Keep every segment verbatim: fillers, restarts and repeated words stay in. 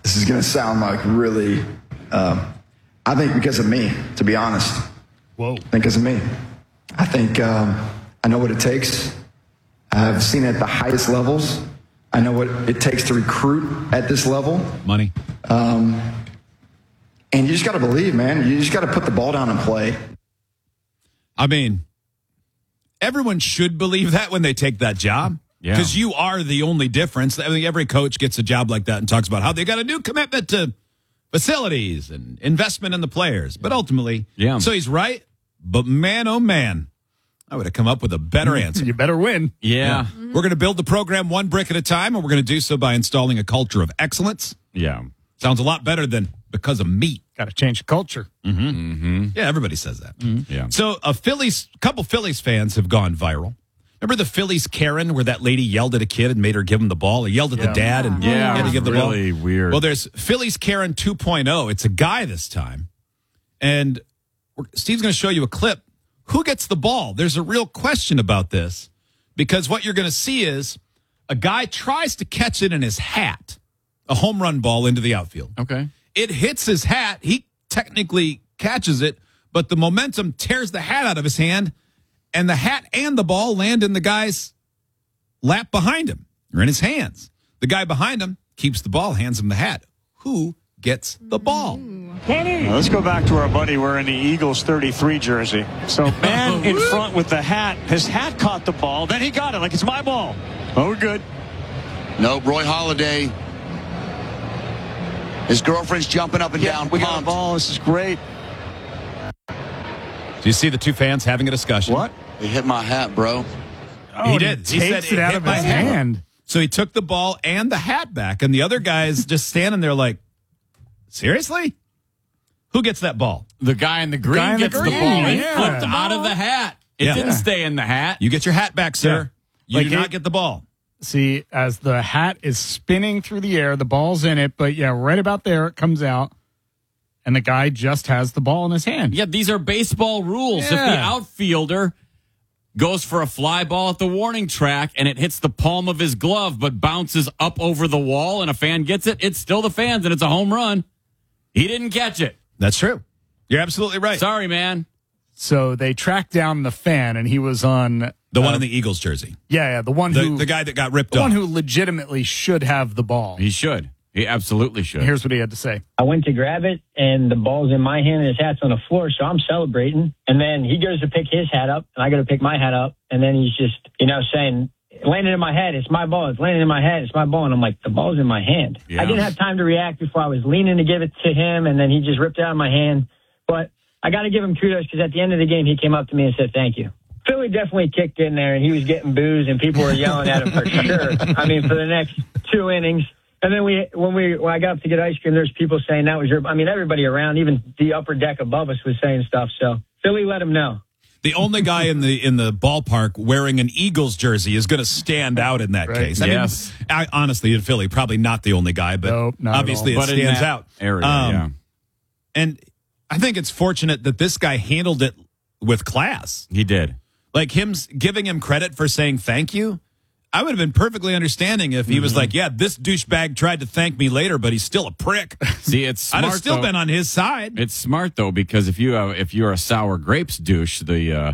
this is going to sound like really, um, I think because of me, to be honest. Whoa. I think because of me. I think um, I know what it takes. I've seen it at the highest levels. I know what it takes to recruit at this level. Money. Um, and you just got to believe, man. You just got to put the ball down and play. I mean, everyone should believe that when they take that job. Yeah. Because you are the only difference. I mean, every coach gets a job like that and talks about how they got a new commitment to facilities and investment in the players. But ultimately, yeah. So he's right. But man, oh man, I would have come up with a better answer. You better win. Yeah. yeah. Mm-hmm. We're going to build the program one brick at a time, and we're going to do so by installing a culture of excellence. Yeah. Sounds a lot better than because of me. Got to change the culture. Mm-hmm. Mm-hmm. Yeah, everybody says that. Mm-hmm. Yeah. So a Phillies, couple Phillies fans have gone viral. Remember the Phillies Karen, where that lady yelled at a kid and made her give him the ball? He yelled at yeah. the dad and yeah, had to give the really ball. Really weird. Well, there's Phillies Karen two point oh. It's a guy this time. And Steve's going to show you a clip. Who gets the ball? There's a real question about this because what you're going to see is a guy tries to catch it in his hat, a home run ball into the outfield. Okay. It hits his hat. He technically catches it, but the momentum tears the hat out of his hand, and the hat and the ball land in the guy's lap behind him or in his hands. The guy behind him keeps the ball, hands him the hat. Who gets the ball? Kenny. Now let's go back to our buddy wearing the Eagles thirty-three jersey. So man in front with the hat. His hat caught the ball. Then he got it like it's my ball. Oh, we're good. Nope, Roy Halladay. His girlfriend's jumping up and Yeah, down. we got a pumped. ball. This is great. Do you see the two fans having a discussion? What? He hit my hat, bro. Oh, he did. He, He takes said it it out hit of my his hand. hand. So he took the ball and the hat back, and the other guy's just standing there like, seriously? Who gets that ball? The guy in the green Guy in the gets the, green, ball. He yeah. flipped out of the hat. It Yeah. didn't stay in the hat. You get your hat back, sir. You Like do not it- get the ball. See, as the hat is spinning through the air, the ball's in it, but yeah, right about there it comes out, and the guy just has the ball in his hand. Yeah, these are baseball rules. If the Yeah. outfielder goes for a fly ball at the warning track and it hits the palm of his glove but bounces up over the wall and a fan gets it, it's still the fans and it's a home run. He didn't catch it. That's true. You're absolutely right. Sorry, man. So they tracked down the fan, and he was on The one uh, in the Eagles jersey. yeah, yeah, the one The, who the guy that got ripped the off. one who legitimately should have the ball. He should. He absolutely should. Here's what he had to say. I went to grab it, and the ball's in my hand, and his hat's on the floor, so I'm celebrating. And then he goes to pick his hat up, and I go to pick my hat up, and then he's just, you know, saying, it landed in my head, it's my ball, it's landing in my head, it's my ball. And I'm like, the ball's in my hand. Yeah. I didn't have time to react before I was leaning to give it to him, and then he just ripped it out of my hand. But I got to give him kudos, because at the end of the game, he came up to me and said, thank you. Philly definitely kicked in there, and he was getting boos, and people were yelling at him for sure. I mean, for the next two innings. And then we, when we, when I got up to get ice cream, there's people saying that was your, I mean, everybody around, even the upper deck above us was saying stuff. So Philly let him know. The only guy in the in the ballpark wearing an Eagles jersey is going to stand out in that Right. case. I Yes. mean, I, honestly, in Philly, probably not the only guy, but Nope, not at obviously all. it But in stands that out. area, Um, yeah. And I think it's fortunate that this guy handled it with class. He did. Like him s- giving him credit for saying thank you. I would have been perfectly understanding if he was like, yeah, this douchebag tried to thank me later, but he's still a prick. See, it's I'd smart, have still though. been on his side. It's smart though, because if you have, if you're a sour grapes douche, the uh,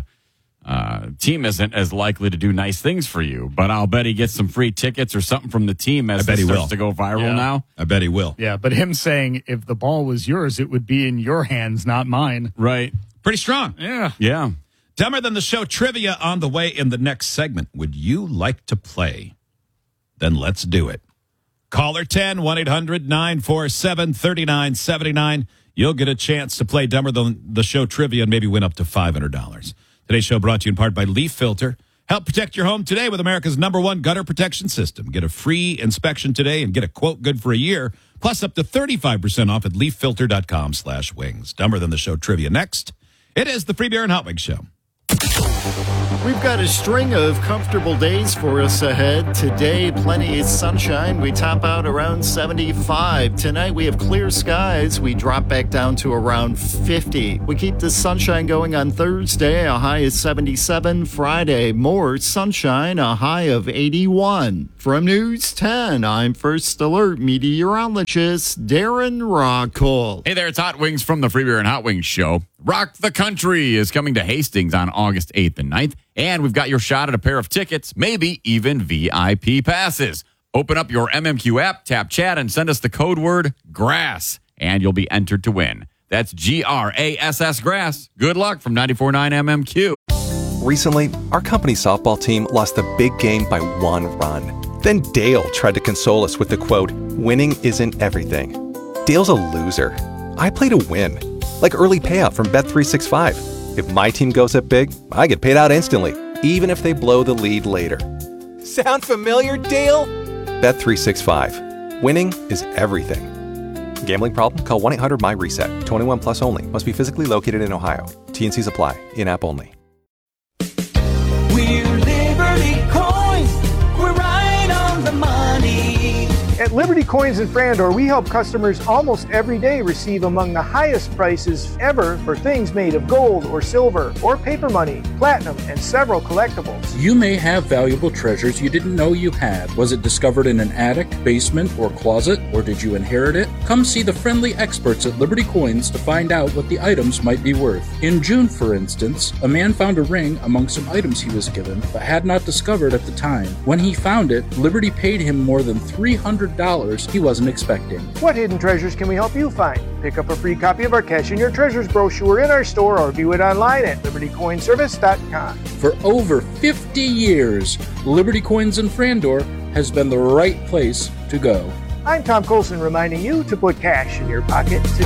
uh, team isn't as likely to do nice things for you. But I'll bet he gets some free tickets or something from the team as I bet this he starts will. to go viral Yeah. now. I bet he will. Yeah, but him saying, if the ball was yours, it would be in your hands, not mine. Right. Pretty strong. Yeah. Yeah. Dumber Than the Show trivia on the way in the next segment. Would you like to play? Then let's do it. Caller ten, one eight hundred nine four seven three nine seven nine. You'll get a chance to play Dumber Than the Show trivia and maybe win up to five hundred dollars. Today's show brought to you in part by Leaf Filter. Help protect your home today with America's number one gutter protection system. Get a free inspection today and get a quote good for a year, plus up to thirty-five percent off at leaffilter.com slash wings. Dumber Than the Show trivia next. It is the Free Beer and Hot Wings Show. We've got a string of comfortable days for us ahead. Today, plenty of sunshine. We top out around seventy-five. Tonight, we have clear skies. We drop back down to around fifty. We keep the sunshine going on Thursday, a high of seventy-seven. Friday, more sunshine, a high of eighty-one. From News ten, I'm First Alert meteorologist Darren Rockhold. Hey there, it's Hot Wings from the Free Beer and Hot Wings Show. Rock the Country is coming to Hastings on August eighth and ninth, and we've got your shot at a pair of tickets, maybe even V I P passes. Open up your M M Q app, tap chat, and send us the code word GRASS, and you'll be entered to win. That's G R A S S GRASS. Good luck from ninety-four point nine M M Q. Recently, our company softball team lost the big game by one run. Then Dale tried to console us with the quote, "Winning isn't everything." Dale's a loser. I play to win. Like early payout from Bet three sixty-five. If my team goes up big, I get paid out instantly, even if they blow the lead later. Sound familiar, Dale? Bet three sixty-five. Winning is everything. Gambling problem? Call one eight hundred M Y reset. twenty-one plus only. Must be physically located in Ohio. T N Cs apply. In-app only. We're Liberty Coins. We're right on the money. At Liberty Coins in Frandor, we help customers almost every day receive among the highest prices ever for things made of gold or silver or paper money, platinum, and several collectibles. You may have valuable treasures you didn't know you had. Was it discovered in an attic, basement, or closet, or did you inherit it? Come see the friendly experts at Liberty Coins to find out what the items might be worth. In June, for instance, a man found a ring among some items he was given, but had not discovered at the time. When he found it, Liberty paid him more than three hundred dollars he wasn't expecting. What hidden treasures can we help you find? Pick up a free copy of our Cash in Your Treasures brochure in our store or view it online at liberty coin service dot com. For over fifty years, Liberty Coins in Frandor has been the right place to go. I'm Tom Colson reminding you to put cash in your pocket today.